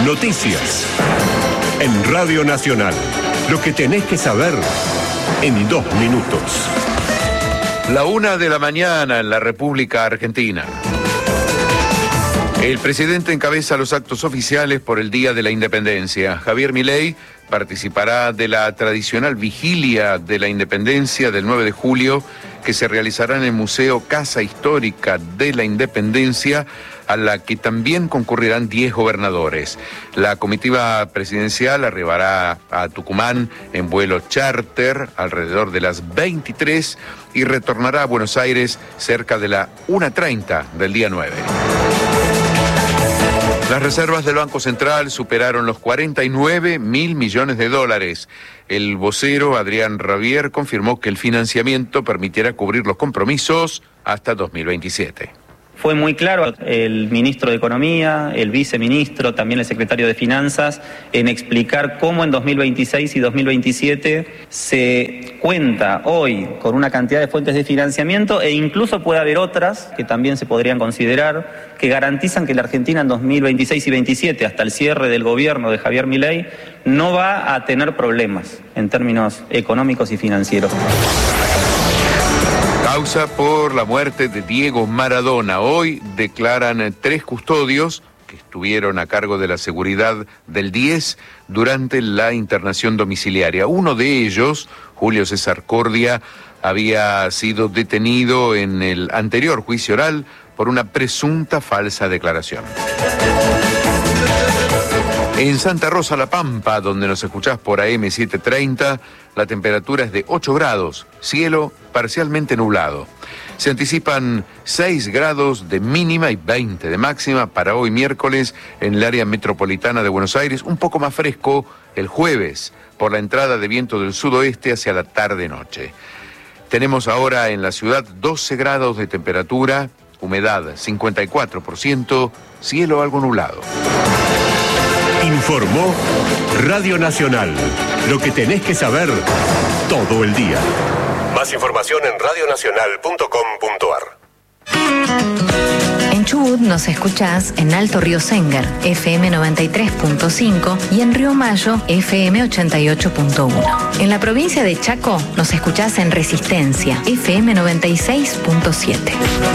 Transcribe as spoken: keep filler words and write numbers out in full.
Noticias. En Radio Nacional. Lo que tenés que saber en dos minutos. La una de la mañana en la República Argentina. El presidente encabeza los actos oficiales por el Día de la Independencia. Javier Milei participará de la tradicional vigilia de la Independencia del nueve de julio, que se realizará en el Museo Casa Histórica de la Independencia, a la que también concurrirán diez gobernadores. La comitiva presidencial arribará a Tucumán en vuelo charter alrededor de las veintitrés y retornará a Buenos Aires cerca de la una treinta del día nueve. Las reservas del Banco Central superaron los cuarenta y nueve mil millones de dólares. El vocero Adrián Rabier confirmó que el financiamiento permitirá cubrir los compromisos hasta dos mil veintisiete. Fue muy claro el ministro de Economía, el viceministro, también el secretario de Finanzas, en explicar cómo en dos mil veintiséis y dos mil veintisiete se cuenta hoy con una cantidad de fuentes de financiamiento e incluso puede haber otras que también se podrían considerar, que garantizan que la Argentina en dos mil veintiséis y veintisiete, hasta el cierre del gobierno de Javier Milei, no va a tener problemas en términos económicos y financieros. Causa por la muerte de Diego Maradona. Hoy declaran tres custodios que estuvieron a cargo de la seguridad del diez durante la internación domiciliaria. Uno de ellos, Julio César Cordia, había sido detenido en el anterior juicio oral por una presunta falsa declaración. En Santa Rosa, La Pampa, donde nos escuchás por A M setecientos treinta, la temperatura es de ocho grados, cielo parcialmente nublado. Se anticipan seis grados de mínima y veinte de máxima para hoy miércoles en el área metropolitana de Buenos Aires, un poco más fresco el jueves por la entrada de viento del sudoeste hacia la tarde-noche. Tenemos ahora en la ciudad doce grados de temperatura, humedad cincuenta y cuatro por ciento, cielo algo nublado. Informó Radio Nacional. Lo que tenés que saber todo el día. Más información en radio nacional punto com punto a r. En Chubut nos escuchás en Alto Río Sénger, F M noventa y tres punto cinco, y en Río Mayo, F M ochenta y ocho punto uno. En la provincia de Chaco nos escuchás en Resistencia, F M noventa y seis punto siete.